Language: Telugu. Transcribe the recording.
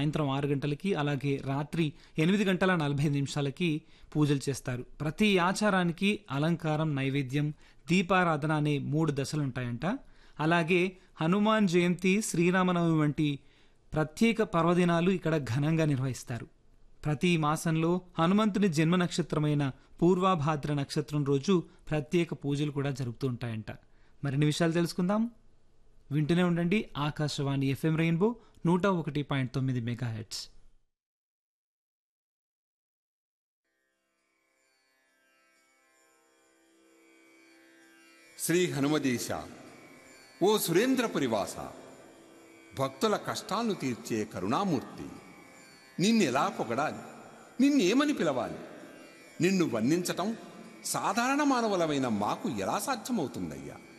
సాయంత్రం 6 గంటలకి, అలాగే రాత్రి 8:45 పూజలు చేస్తారు. ప్రతి ఆచారానికి అలంకారం, నైవేద్యం, దీపారాధన అనే 3 దశలుంటాయంట. అలాగే హనుమాన్ జయంతి, శ్రీరామనవమి వంటి ప్రత్యేక పర్వదినాలు ఇక్కడ ఘనంగా నిర్వహిస్తారు. ప్రతి మాసంలో హనుమంతుని జన్మ నక్షత్రమైన పూర్వాభాద్ర నక్షత్రం రోజు ప్రత్యేక పూజలు కూడా జరుగుతూ ఉంటాయంట. మరిన్ని విషయాలు తెలుసుకుందాం. వింటూనే ఉండండి Akashvani FM rainbow 101.9 megahertz. Shri హనుమదేశ, ఓ సురేంద్ర పరివాస, భక్తుల కష్టాలను తీర్చే కరుణామూర్తి, నిన్నెలా పొగడాలి, నిన్నేమని పిలవాలి? నిన్ను వర్ణించటం సాధారణ మానవులమైన మాకు ఎలా సాధ్యమవుతుందయ్యా?